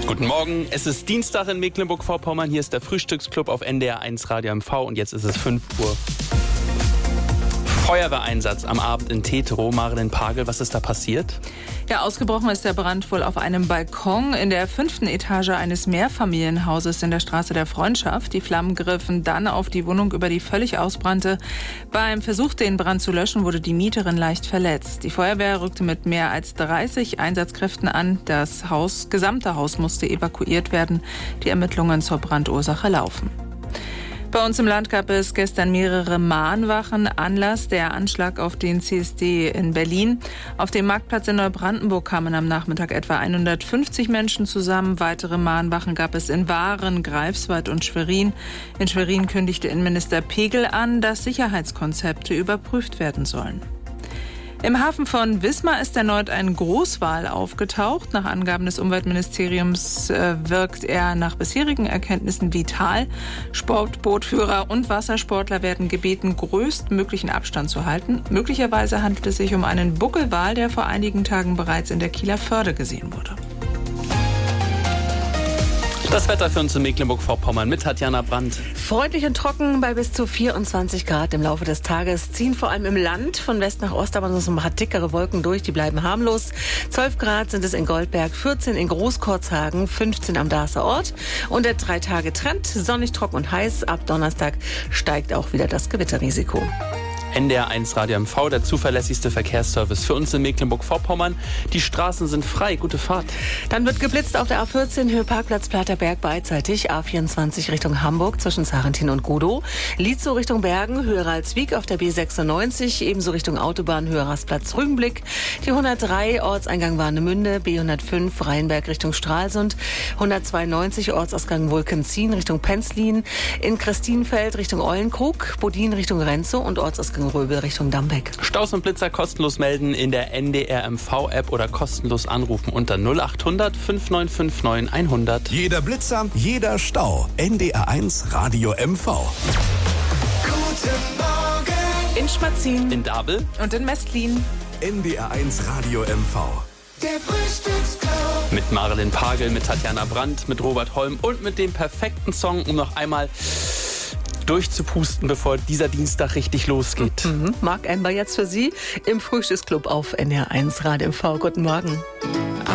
Guten Morgen, es ist Dienstag in Mecklenburg-Vorpommern. Hier ist der Frühstücksclub auf NDR 1 Radio MV und jetzt ist es 5 Uhr. Feuerwehreinsatz am Abend in Tetero. Marilyn Pagel, was ist da passiert? Ja, ausgebrochen ist der Brand wohl auf einem Balkon in der 5. Etage eines Mehrfamilienhauses in der Straße der Freundschaft. Die Flammen griffen dann auf die Wohnung über, die völlig ausbrannte. Beim Versuch, den Brand zu löschen, wurde die Mieterin leicht verletzt. Die Feuerwehr rückte mit mehr als 30 Einsatzkräften an. Das gesamte Haus musste evakuiert werden. Die Ermittlungen zur Brandursache laufen. Bei uns im Land gab es gestern mehrere Mahnwachen. Anlass der Anschlag auf den CSD in Berlin. Auf dem Marktplatz in Neubrandenburg kamen am Nachmittag etwa 150 Menschen zusammen. Weitere Mahnwachen gab es in Waren, Greifswald und Schwerin. In Schwerin kündigte Innenminister Pegel an, dass Sicherheitskonzepte überprüft werden sollen. Im Hafen von Wismar ist erneut ein Großwal aufgetaucht. Nach Angaben des Umweltministeriums wirkt er nach bisherigen Erkenntnissen vital. Sportbootführer und Wassersportler werden gebeten, größtmöglichen Abstand zu halten. Möglicherweise handelt es sich um einen Buckelwal, der vor einigen Tagen bereits in der Kieler Förde gesehen wurde. Das Wetter für uns in Mecklenburg-Vorpommern mit Tatjana Brandt. Freundlich und trocken bei bis zu 24 Grad im Laufe des Tages. Ziehen vor allem im Land von West nach Ost, aber sonst ein paar dickere Wolken durch, die bleiben harmlos. 12 Grad sind es in Goldberg, 14 in Großkorzhagen, 15 am Darßer Ort. Und der 3-Tage-Trend, sonnig, trocken und heiß. Ab Donnerstag steigt auch wieder das Gewitterrisiko. NDR 1 Radio MV, der zuverlässigste Verkehrsservice für uns in Mecklenburg-Vorpommern. Die Straßen sind frei, gute Fahrt. Dann wird geblitzt auf der A14 Höhe Parkplatz Platerberg beidseitig. A24 Richtung Hamburg zwischen Sarrentin und Godow. Lietzow Richtung Bergen, Höhe Ralswiek auf der B96. Ebenso Richtung Autobahn, Höhe Rastplatz Rügenblick. Die 103 Ortseingang Warnemünde. B105 Rheinberg Richtung Stralsund. 192 Ortsausgang Wolkenzien Richtung Penzlin. In Christinfeld Richtung Eulenkrug. Bodin Richtung Renzow und Ortsausgang Röbel Richtung Dambeck. Staus und Blitzer kostenlos melden in der NDR MV-App oder kostenlos anrufen unter 0800 5959 100. Jeder Blitzer, jeder Stau. NDR 1 Radio MV. Guten Morgen. In Schmatzin. In Dabel Und in Mestlin. NDR 1 Radio MV. Der Frühstücksclub. mit Marilyn Pagel, mit Tatjana Brandt, mit Robert Holm und mit dem perfekten Song, um noch einmal durchzupusten, bevor dieser Dienstag richtig losgeht. Mark Amber jetzt für Sie im Frühstücksclub auf NDR 1 Radio MV. Guten Morgen.